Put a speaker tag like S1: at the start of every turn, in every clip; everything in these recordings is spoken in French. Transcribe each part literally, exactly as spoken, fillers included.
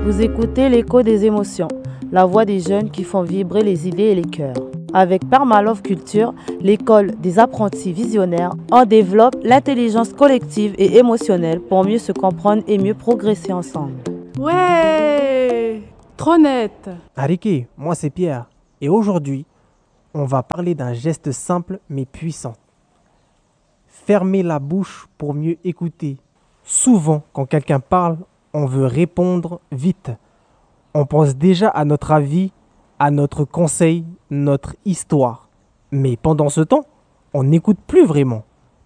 S1: Vous écoutez l'écho des émotions, la voix des jeunes qui font vibrer les idées et les cœurs. Avec Permalove Culture, l'école des apprentis visionnaires, on développe l'intelligence collective et émotionnelle pour mieux se comprendre et mieux progresser ensemble.
S2: Ouais, trop net.
S3: Arike, moi c'est Pierre. Et aujourd'hui, on va parler d'un geste simple mais puissant. Fermer la bouche pour mieux écouter. Souvent, quand quelqu'un parle, on veut répondre vite. On pense déjà à notre avis, à notre conseil, notre histoire. Mais pendant ce temps, on n'écoute plus vraiment.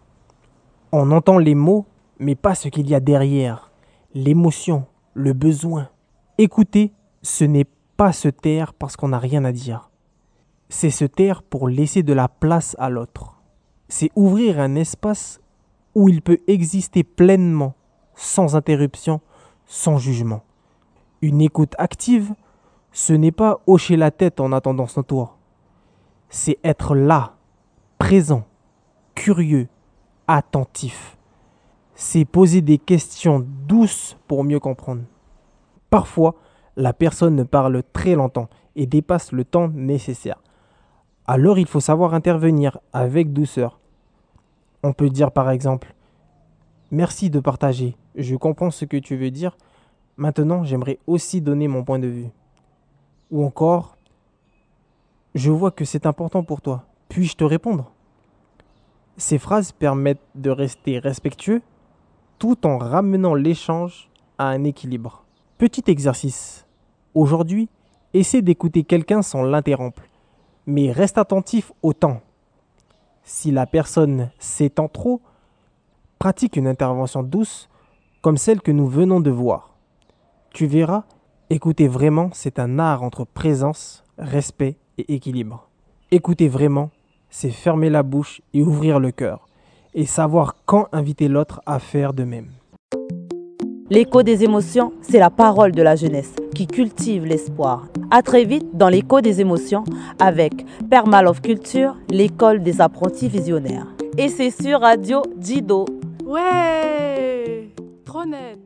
S3: On entend les mots, mais pas ce qu'il y a derrière. L'émotion, le besoin. Écouter, ce n'est pas se taire parce qu'on n'a rien à dire. C'est se taire pour laisser de la place à l'autre. C'est ouvrir un espace où il peut exister pleinement, sans interruption, sans jugement. Une écoute active, ce n'est pas hocher la tête en attendant son tour. C'est être là, présent, curieux, attentif. C'est poser des questions douces pour mieux comprendre. Parfois, la personne parle très longtemps et dépasse le temps nécessaire. Alors il faut savoir intervenir avec douceur. On peut dire par exemple « Merci de partager, je comprends ce que tu veux dire. Maintenant, j'aimerais aussi donner mon point de vue. » Ou encore « Je vois que c'est important pour toi, puis-je te répondre ?» Ces phrases permettent de rester respectueux tout en ramenant l'échange à un équilibre. Petit exercice. Aujourd'hui, essaie d'écouter quelqu'un sans l'interrompre, mais reste attentif au temps. Si la personne s'étend trop, pratique une intervention douce comme celle que nous venons de voir. Tu verras, écouter vraiment, c'est un art entre présence, respect et équilibre. Écouter vraiment, c'est fermer la bouche et ouvrir le cœur, et savoir quand inviter l'autre à faire de même.
S1: L'écho des émotions, c'est la parole de la jeunesse qui cultive l'espoir. À très vite dans l'écho des émotions avec Permalove Culture, l'école des apprentis visionnaires. Et c'est sur Radio Dido.
S2: Ouais, trop net.